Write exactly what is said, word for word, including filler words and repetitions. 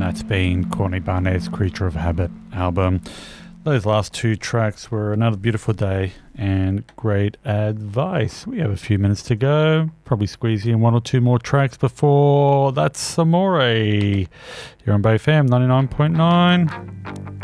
and that's been Courtney Barnett's Creature of Habit album. Those last two tracks were Another Beautiful Day and Great Advice. We have a few minutes to go. Probably squeeze in one or two more tracks before that's Amore. You're on Bay F M ninety-nine point nine.